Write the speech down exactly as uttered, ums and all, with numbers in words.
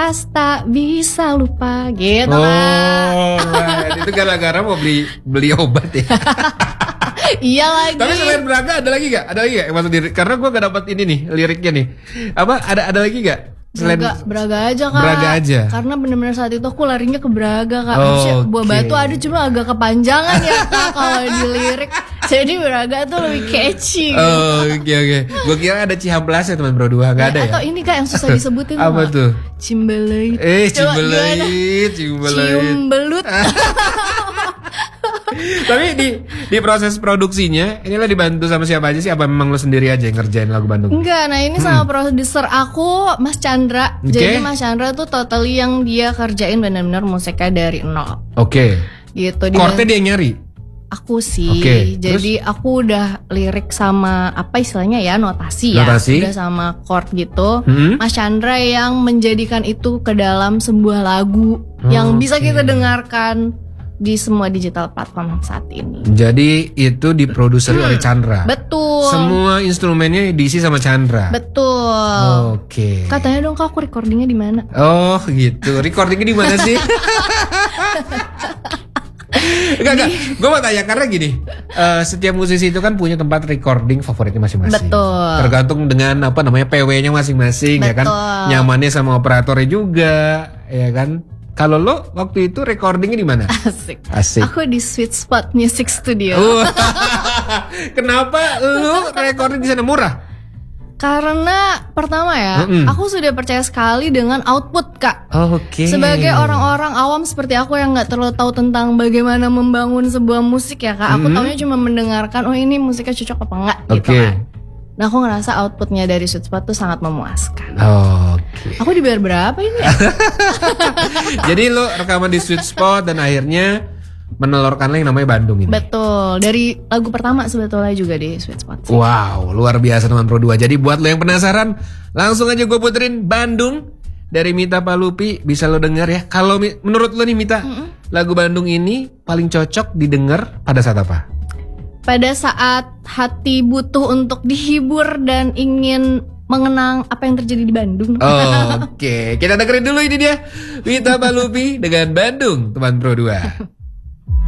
Lekas tak bisa lupa gitu oh, kan. Right. Itu gara-gara mau beli beli obat ya. Iya lagi. Tapi selain Braga ada lagi gak? Ada lagi gak? Maksud diri, karena gue gak dapat ini nih liriknya nih. Apa ada ada lagi gak? Selain Braga, Braga aja kak. Braga aja. Karena benar-benar saat itu aku larinya ke Braga kak. Oh, Harusnya Buah okay. Batu ada cuma agak kepanjangan ya kak kalau di lirik. Jadi Braga tuh lebih catchy. Gitu. Oh oke okay, oke. Okay. Gue kira ada Cihampelas ya teman bro dua nggak ada ya? Atau ini kak yang susah disebutin. Apa gak? tuh? Cimbelait. Eh Cimbelait, Cimbelait. Cimbelut. Tapi di di proses produksinya inilah dibantu sama siapa aja sih? Apa memang lo sendiri aja yang ngerjain lagu Bandung? Enggak, nah ini hmm. sama produser aku Mas Chandra. Okay. Jadi Mas Chandra tuh totally yang dia kerjain benar-benar musiknya dari nol. Oke. Okay. Gitu. Chordnya dia yang nyari? Aku sih. Okay. Jadi Terus? aku udah lirik sama apa istilahnya ya notasi ya. Notasi? Udah sama chord gitu. Hmm? Mas Chandra yang menjadikan itu ke dalam sebuah lagu oh, yang bisa okay. kita dengarkan di semua digital platform saat ini. Jadi itu diproduseri hmm. oleh Chandra. Betul. Semua instrumennya diisi sama Chandra. Betul. Oke. Okay. Katanya dong kak, aku recordingnya di mana? Oh gitu. Recordingnya di mana sih? Enggak enggak. Gue mau tanya karena gini. Uh, setiap musisi itu kan punya tempat recording favoritnya masing-masing. Betul. Tergantung dengan apa namanya P W-nya masing-masing. Betul. Ya kan. Nyamannya sama operatornya juga, ya kan. Kalau lo waktu itu recordingnya di mana? Asik. Asik. Aku di Sweet Spot Music Studio. Uh, Kenapa lo recording di sana murah? Karena pertama ya, mm-mm. aku sudah percaya sekali dengan output kak. Oh, Oke. Okay. Sebagai orang-orang awam seperti aku yang nggak terlalu tahu tentang bagaimana membangun sebuah musik ya kak. Aku mm-hmm. taunya cuma mendengarkan, oh ini musiknya cocok apa enggak gitu okay. kan. Nah aku ngerasa outputnya dari Sweet Spot tuh sangat memuaskan. Oh, Oke. Okay. Aku dibayar berapa ini? Ya? Jadi lo rekaman di Sweet Spot dan akhirnya menelurkan yang namanya Bandung ini. Betul. Dari lagu pertama sebetulnya juga di Sweet Spot. Wow, luar biasa teman Pro dua. Jadi buat lo yang penasaran, langsung aja gue puterin Bandung dari Mita Palupi. Bisa lo denger ya. Kalau menurut lo nih Mita, mm-mm. lagu Bandung ini paling cocok didengar pada saat apa? Pada saat hati butuh untuk dihibur dan ingin mengenang apa yang terjadi di Bandung. Oh, Oke, okay. Kita dengerin dulu ini dia Mita Palupi dengan Bandung, teman Pro dua.